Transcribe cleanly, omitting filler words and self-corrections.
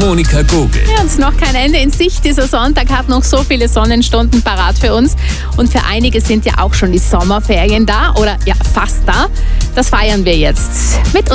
Monika Gogel. Ja, und noch kein Ende in Sicht. Dieser Sonntag hat noch so viele Sonnenstunden parat für uns. Und für einige sind ja auch schon die Sommerferien da oder ja, fast da. Das feiern wir jetzt mit